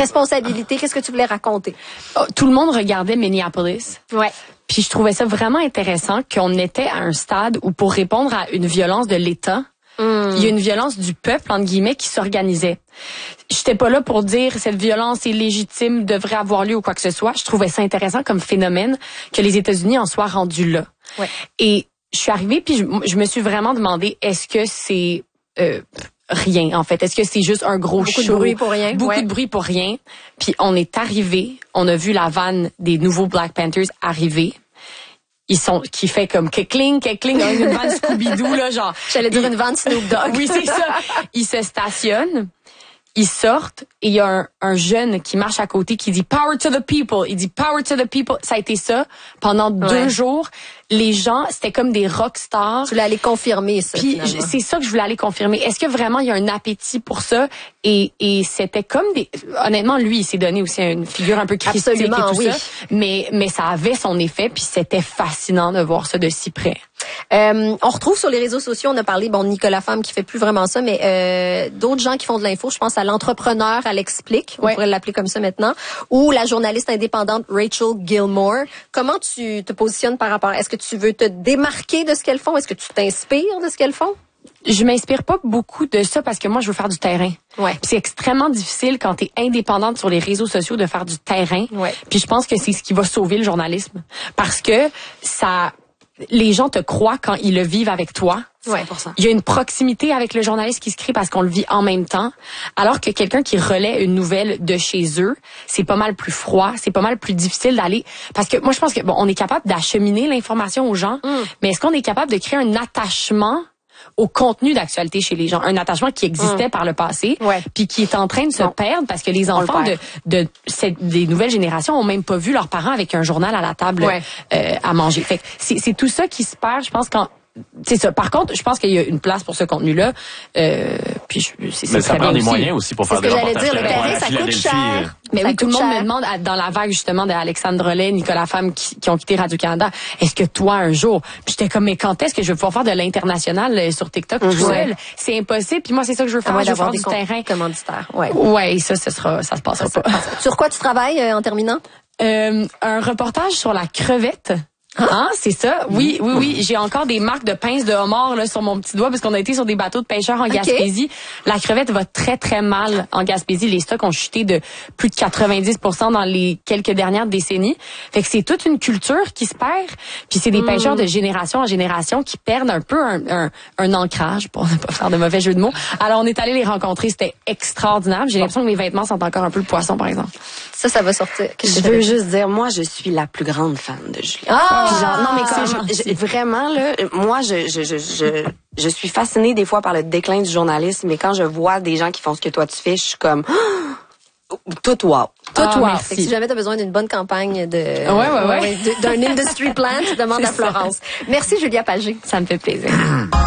responsabilité, qu'est-ce que tu voulais raconter? Tout le monde regardait Minneapolis. Ouais. Puis je trouvais ça vraiment intéressant qu'on était à un stade où pour répondre à une violence de l'État, il y a une violence du peuple, entre guillemets, qui s'organisait. J'étais pas là pour dire cette violence est légitime, devrait avoir lieu ou quoi que ce soit. Je trouvais ça intéressant comme phénomène que les États-Unis en soient rendus là. Ouais. Et je suis arrivée puis je me suis vraiment demandé est-ce que c'est rien en fait, est-ce que c'est juste un gros show, beaucoup de bruit pour rien, beaucoup de bruit pour rien. Puis on est arrivé, on a vu la vanne des nouveaux Black Panthers arriver. Qui fait comme kekling, une vanne Scooby-Doo, là, genre. J'allais dire une vanne Snoop Dogg. Oui, c'est ça. Ils se stationnent, ils sortent, et il y a un jeune qui marche à côté qui dit Power to the people. Il dit Power to the people. Ça a été ça pendant 2 jours. Les gens, c'était comme des rock stars. Tu voulais aller confirmer ça. Puis c'est ça que je voulais aller confirmer. Est-ce que vraiment il y a un appétit pour ça? Et c'était comme honnêtement, lui, il s'est donné aussi une figure un peu christique et tout ça. Mais ça avait son effet, puis c'était fascinant de voir ça de si près. On retrouve sur les réseaux sociaux, on a parlé, Nicolas Femme qui fait plus vraiment ça, mais d'autres gens qui font de l'info. Je pense à l'entrepreneur Alex Plick, on pourrait l'appeler comme ça maintenant, ou la journaliste indépendante Rachel Gilmore. Comment tu te positionnes par rapport? Est-ce que tu veux te démarquer de ce qu'elles font? Est-ce que tu t'inspires de ce qu'elles font? Je m'inspire pas beaucoup de ça parce que moi, je veux faire du terrain. Ouais. Puis c'est extrêmement difficile quand tu es indépendante sur les réseaux sociaux de faire du terrain. Ouais. Puis je pense que c'est ce qui va sauver le journalisme. Parce que les gens te croient quand ils le vivent avec toi. 100%. Il y a une proximité avec le journaliste qui se crée parce qu'on le vit en même temps. Alors que quelqu'un qui relaie une nouvelle de chez eux, c'est pas mal plus froid, c'est pas mal plus difficile d'aller. Parce que moi, je pense que on est capable d'acheminer l'information aux gens, mais est-ce qu'on est capable de créer un attachement au contenu d'actualité chez les gens, un attachement qui existait par le passé, puis qui est en train de se perdre parce que les enfants des nouvelles générations ont même pas vu leurs parents avec un journal à la table à manger. Fait que c'est tout ça qui se perd, je pense, quand c'est ça. Par contre, je pense qu'il y a une place pour ce contenu-là. Puis mais ça prend des moyens aussi pour faire des reportages. C'est ce que j'allais dire. Le terrain, ça coûte cher. Mais oui, tout le monde me demande, dans la vague justement d'Alexandre Rollet, Nicolas Femme qui ont quitté Radio-Canada, est-ce que toi, un jour, puis j'étais comme, mais quand est-ce que je vais pouvoir faire de l'international sur TikTok tout seul? C'est impossible. Puis moi, c'est ça que je veux faire. Je veux faire du terrain. Commanditaire. Ouais, ça se passera pas. Sur quoi tu travailles en terminant? Un reportage sur la crevette. C'est ça. Oui. J'ai encore des marques de pinces de homard là sur mon petit doigt parce qu'on a été sur des bateaux de pêcheurs en Gaspésie. La crevette va très très mal en Gaspésie. Les stocks ont chuté de plus de 90% dans les quelques dernières décennies. Fait que c'est toute une culture qui se perd. Puis c'est des pêcheurs de génération en génération qui perdent un peu un ancrage, pour ne pas faire de mauvais jeu de mots. Alors on est allé les rencontrer. C'était extraordinaire. J'ai l'impression que mes vêtements sentent encore un peu le poisson, par exemple. Ça va sortir. Je veux juste dire, moi, je suis la plus grande fan de Julie. Non, mais vraiment, là, moi, je suis fascinée des fois par le déclin du journalisme, mais quand je vois des gens qui font ce que toi tu fais, je suis comme, tout wow. Merci. Si jamais tu as besoin d'une bonne campagne d'un industry plan, tu demandes à Florence. Merci, Julia Pagé. Ça me fait plaisir.